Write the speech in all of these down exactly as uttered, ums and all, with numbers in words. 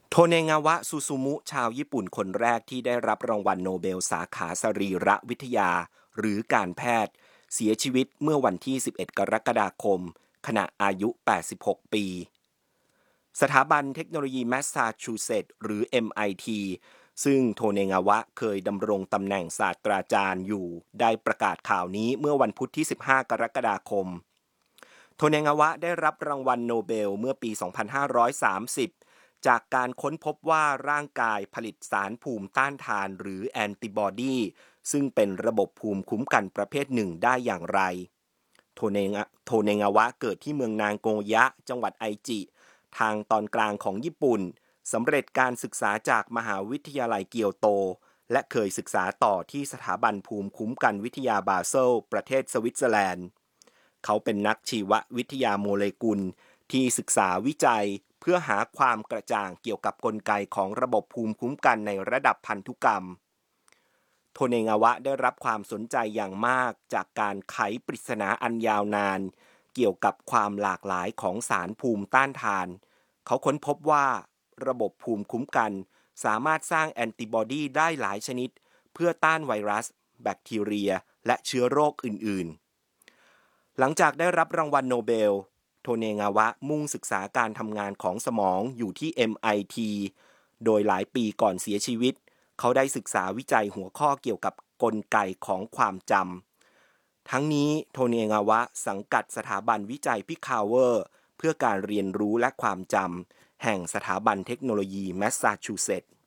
โทเนงาวะซูซูมุชาวญี่ปุ่นคนแรกที่ได้รับรางวัลโนเบลสาขาสรีรวิทยาหรือการแพทย์เสียชีวิตเมื่อวันที่สิบเอ็ดกรกฎาคมขณะอายุแปดสิบหกปีสถาบันเทคโนโลยีแมสซาชูเซตส์หรือ เอ็ม ไอ ที ซึ่งโทเนงาวะเคยดำรงตำแหน่งศาสตราจารย์อยู่ได้ประกาศข่าวนี้เมื่อวันพุธที่สิบห้ากรกฎาคมโทเนงาวะได้รับรางวัลโนเบลเมื่อปี สองพันห้าร้อยสามสิบ จากการค้นพบว่าร่างกายผลิตสารภูมิต้านทานหรือแอนติบอดีซึ่งเป็นระบบภูมิคุ้มกันประเภทหนึ่งได้อย่างไรโทเนงโทเนงาวะเกิดที่เมืองนางโกยะจังหวัดไอจิทางตอนกลางของญี่ปุ่นสำเร็จการศึกษาจากมหาวิทยาลัยเกียวโตและเคยศึกษาต่อที่สถาบันภูมิคุ้มกันวิทยาบาเซลประเทศสวิตเซอร์แลนด์เขาเป็นนักชีววิทยาโมเลกุลที่ศึกษาวิจัยเพื่อหาความกระจ่างเกี่ยวกับกลไกของระบบภูมิคุ้มกันในระดับพันธุกรรมโทเนงาวะได้รับความสนใจอย่างมากจากการไขปริศนาอันยาวนานเกี่ยวกับความหลากหลายของสารภูมิต้านทานเขาค้นพบว่าระบบภูมิคุ้มกันสามารถสร้างแอนติบอดีได้หลายชนิดเพื่อต้านไวรัสแบคทีเรียและเชื้อโรคอื่นๆหลังจากได้รับรางวัลโนเบลโทเนงาวะมุ่งศึกษาการทำงานของสมองอยู่ที่ เอ็ม ไอ ที โดยหลายปีก่อนเสียชีวิตเขาได้ศึกษาวิจัยหัวข้อเกี่ยวกับกลไกของความจำทั้งนี้โทเนงาวะสังกัดสถาบันวิจัยพิคาวเวอร์เพื่อการเรียนรู้และความจำแห่งสถาบันเทคโนโลยีแมสซาชูเซตส์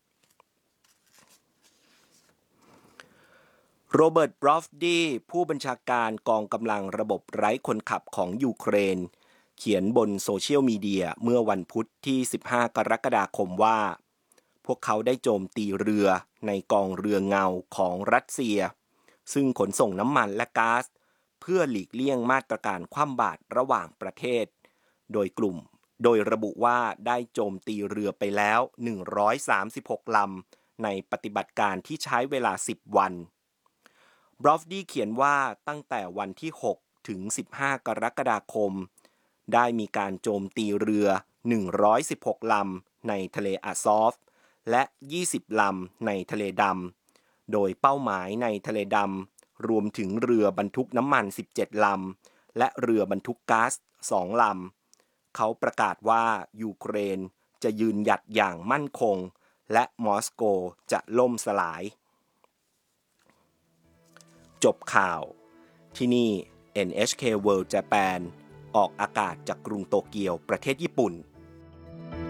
โรเบิร์ต บรอฟดีผู้บัญชาการกองกำลังระบบไร้คนขับของยูเครนเขียนบนโซเชียลมีเดียเมื่อวันพุธที่สิบห้ากรกฎาคมว่าพวกเขาได้โจมตีเรือในกองเรือเงาของรัสเซียซึ่งขนส่งน้ำมันและก๊าซเพื่อหลีกเลี่ยงมาตรการคว่ำบาตรระหว่างประเทศโดยกลุ่มโดยระบุว่าได้โจมตีเรือไปแล้วหนึ่งร้อยสามสิบหกลำในปฏิบัติการที่ใช้เวลาสิบวันบรอฟดีเขียนว่าตั้งแต่วันที่หกถึงสิบห้ากรกฎาคมได้มีการโจมตีเรือหนึ่งร้อยสิบหกลำในทะเลอาซอฟและยี่สิบลำในทะเลดำโดยเป้าหมายในทะเลดำรวมถึงเรือบรรทุกน้ำมันสิบเจ็ดลำและเรือบรรทุกก๊าซสองลำเขาประกาศว่ายูเครนจะยืนหยัดอย่างมั่นคงและมอสโกจะล่มสลายจบข่าวที่นี่ เอ็น เอช เค World Japan ออกอากาศจากกรุงโตเกียวประเทศญี่ปุ่น